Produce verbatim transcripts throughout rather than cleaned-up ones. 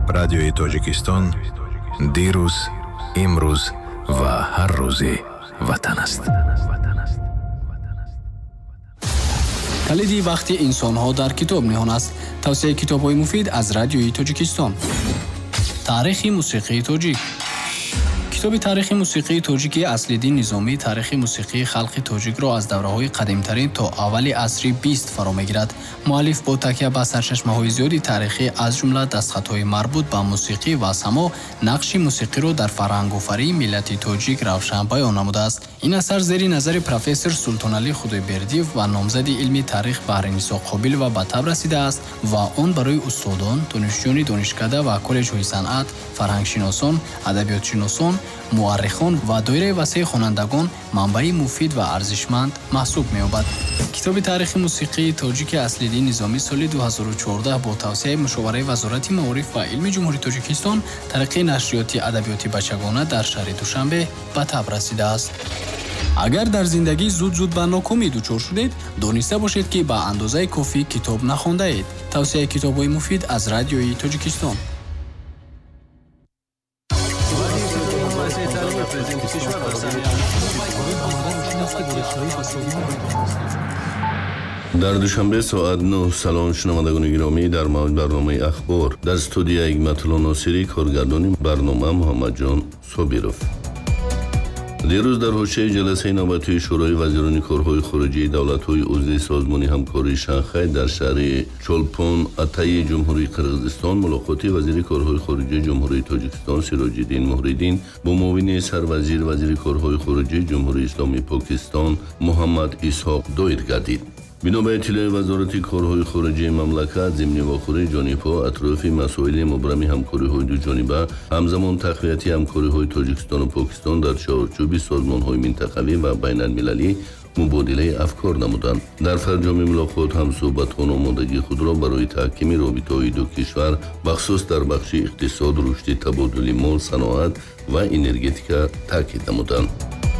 رادیوی تاجیکستان دیروز، امروز و هر روزی وطن است. کلیدی وقتی انسان‌ها در کتاب نهان است. توصیه کتاب‌های مفید از رادیوی تاجیکستان. تاریخ موسیقی تاجیک. کتاب تاریخ موسیقی تاجیک اصلیدین نظامی تاریخ موسیقی خلق تاجیک را از دوره‌های قدیم‌ترین تا اول عصر بیست فرا می‌گیرد. مؤلف با تکیه بر سرچشمه‌های زیادی تاریخی از جمله دستخط‌های مربوط به موسیقی و سماع نقش موسیقی را در فرهنگ‌آفرینی ملت تاجیک روشن بیان نموده است. این اثر زیر نظر پروفسور سلطانعلی خدایبردیев و نامزد علمی تاریخ بهرنیسا قابل و به تب رسیده است و آن برای استادان، دانشجویان دانشکده و کالج‌های صنعت، فرهنگ‌شناسان، ادبیات‌شناسان، مورخان و دایره وسیع خوانندگان منبع مفید و ارزشمند محسوب می‌یابد. کتاب تاریخ موسیقی تاجیک اصلیدین نظامی سال دو هزار و چهارده با توصیه مشاوره وزارت معارف و علم جمهوری تاجیکستان طریق نشریات ادبیاتی بچگانه در شهر دوشنبه به تب رسیده است. اگر در زندگی زود زود به ناکامی دچار شدید، دانسته باشید که به اندازه کافی کتاب نخوانده اید. توصیه کتاب‌های مفید از رادیوی تاجیکستان. در دوشنبه ساعت نه سلام شنوندگان گرامی، در موعد برنامه اخبار در استودیو حکمت‌الله ناصری، کارگردانی برنامه محمد جان صابیروف. دیروز در حوزه جلسه نوبتی شورای وزیران کارهای خارجی دولت‌های عضو سازمان همکاری شانگهای در شهر چولپان اتای جمهوری قرقیزستان ملاقات وزیر کارهای خارجی جمهوری تاجیکستان سراج‌الدین مهریدین با معاون سروزیر وزیر کارهای خارجی جمهوری اسلامی پاکستان محمد اسحاق دایر گردید. بنا به اطلاع وزارت کارهای خارجی مملکت، ضمن واخوری جانب‌ها اطراف مسائل مبرم همکاری‌های دو جانبه همزمان تقویت همکاری‌های تاجیکستان و پاکستان در چارچوب سازمان‌های منطقوی و بین‌المللی مبادله افکار نمودند. در فرجام ملاقات هم صحبت‌ها آمادگی خود را برای تحکیم رابطه‌های دو کشور بخصوص در بخش اقتصاد، رشد تبادل مال، صنعت و انرژتیک تاکید نمودند.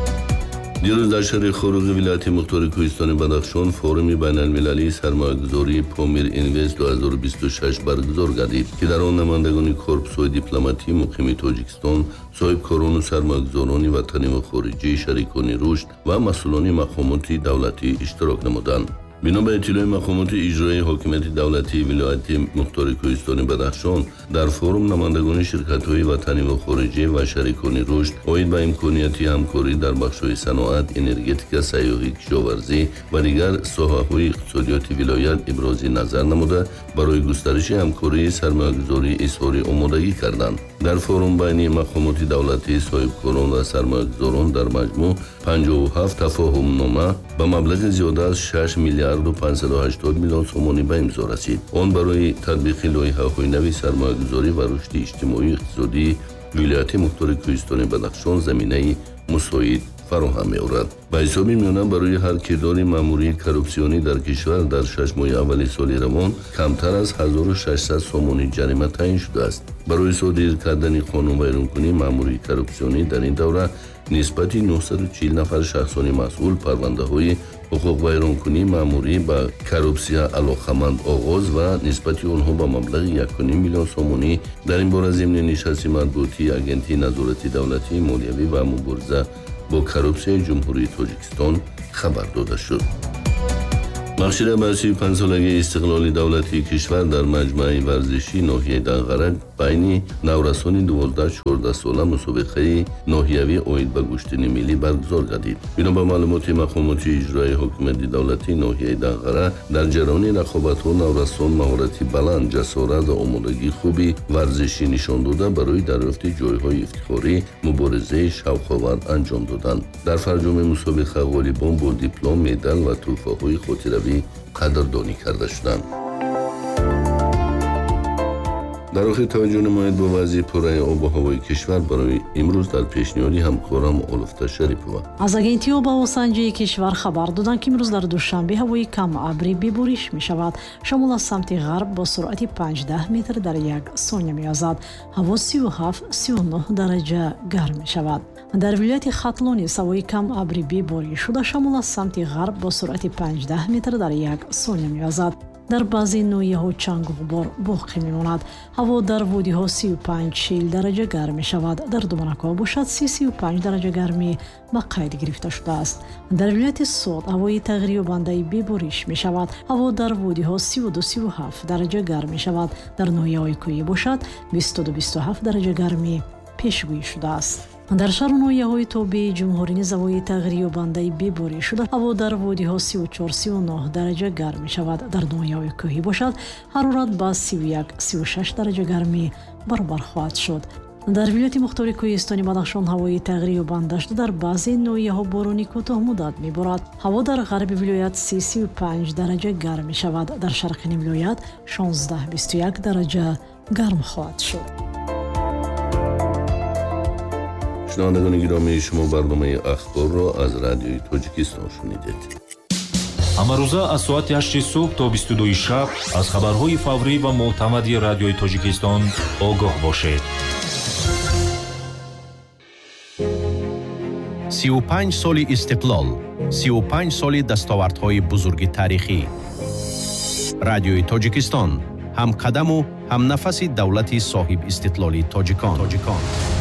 دیروز در شهر خاروق ولایت مختار کوهستان بدخشان فورم بین‌المللی سرمایه‌گذاری پامیر اینوست دو هزار و بیست و شش برگزار گردید که در آن نمایندگان کورپس‌های دیپلماتی مقیم تاجیکستان، صاحبکاران و سرمایه‌گذاران وطنی و خارجی، شریکان رشد و مسئولان مقامات دولتی اشتراک نمودند. بنا به اطلاع مقامات اجرایی حاکمیت دولتی ولایت مختار کوهستان بدخشان، در فورم نمایندگان شرکت‌های وطنی و خارجی و شریکان رشد عاید به امکانات همکاری در بخش‌های صنعت، انرژتیک، سیاحت، کشاورزی و دیگر ساحه‌های اقتصادیات ولایت ابراز نظر نموده برای گسترش همکاری سرمایه‌گذاری اظهار آمادگی کردند. در فورم بین مقامات دولتی، صاحبکاران و سرمایه‌گذاران در مجموع پنجاه و هفت تفاهم نامه به مبلغ زیاده از شش میلیارد و پانصد و هشتاد میلیون سومانی به امضا رسید. آن برای تطبیق لایحه‌های نوی سرمایه‌گذاری و رشد اجتماعی اقتصادی ولایت مختار کوهستان بدخشان زمینه مساعد فراهم می‌آورد. به حساب میانه برای هر کردار ماموری کورپسیونی در کشور در شش ماه اول سال روان کمتر از هزار و ششصد سومانی جریمه تعیین شده است. برای صادر کردن قانون ویرانکنی ماموری کورپسیونی در این دوره نسبت نهصد و چهل نفر شخصان مسئول پرونده‌های حقوق ویرانکنی ماموری با کورپسیا علاقمند آغاز و نسبت آنها با مبلغ یک و نیم میلیون سومانی در این باره ضمن نشست مطبوعاتی اجنسی نظارتی دولتی مالیوی و مبارزه با کورپسیا جمهوری تاجیکستان خبر داده شد. مقصد بحثی پنج سالگی استقلال دولتی کشور در مجمع ورزشی ناحیه دنغره بین نورسان دوازده چهارده ساله مسابقه ناحیوی عاید به گشتن ملی برگزار گردید. بنا به معلومات مقامات اجرایی حکومت دولتی ناحیه دنغره در جریان رقابت‌ها نورسان مهارت بلند، جسارت و آمادگی خوبی ورزشی نشان داده برای دریافت جایهای افتخاری مبارزه شوق‌آور انجام دادند. در فرجام مسابقه غالبان با دیپلم، مدال و تحفه‌های خاطره‌ای قدردانی کرده شدند. در آخر توجه نماید با وضع پره آب و هوای کشور برای امروز در پیشنهادی همکارم آلفته شریپова. از агентии об و ҳавосанҷии кишвар хабар доданд ки имрӯз дар душанбе ҳавои камабрӣ бебориш мешавад. шамол аз самти ғарб бо суръати панҷдах метр дар як сония меязад. ҳаво сию ҳафт сию нӯҳ дараҷа гарм мешавад. дар вилояти хатлон низ ҳавои камабрӣ бебориш шуда шамол аз самти ғарб бо суръати панҷдах метр дар як сония меязад. дар баъзе ноҳияҳо чангу ғубор боқӣ мемонад. ҳаво дар водиҳо сию панҷ чил дараҷа гарм мешавад, дар думанакҳо бошад си сию панҷ дараҷа гармӣ ба қайд гирифта шудааст. дар вилояти Суд ҳавои тағйирёбандаи бебориш мешавад. ҳаво дар водиҳо сию ду сию ҳафт дараҷа гарм мешавад, дар ноҳияҳои кӯҳӣ бошад бисту ду бисту ҳафт дараҷа гармӣ пешгӯӣ шудааст. дар шаҳру ноҳияҳои тобии ҷумҳурӣ низ ҳавои тағйирёбандаи бебориш шуда ҳаво дар водиҳо сию чор сию нӯҳ дараҷа гарм мешавад, дар ноҳияҳои кӯҳӣ бошад ҳарорат ба сию як сию шаш дараҷа гармӣ баробар хоҳад шуд. дар вилояти мухтори кӯҳистони Бадахшон ҳавои тағйирёбанда шуда дар баъзе ноҳияҳо борони кӯтоҳмуддат меборад. ҳаво дар ғарби вилоят си сию панҷ дараҷа гарм мешавад, дар шарқини вилоят шонздаҳ бисту як дараҷа гарм хоҳад шуд. шунавандагони гиромӣ, шумо барномаи ахборро аз радиои Тоҷикистон шунидед. ҳамарӯза аз соати ҳашти субҳ то бисту дуи шаб аз хабарҳои фаврӣ ва мӯътамади радиои Тоҷикистон огоҳ бошед. сию панҷ соли истиқлол, сию панҷ соли дастовардҳои бузурги таърихӣ. радиои Тоҷикистон ҳам қадаму ҳам нафаси давлати соҳибистиқлоли тоҷикон.